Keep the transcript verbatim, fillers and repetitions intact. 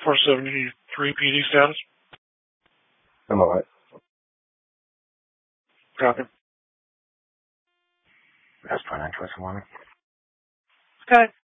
four seventy-three P D status. I'm alright. Copy. That's financial this morning. Okay.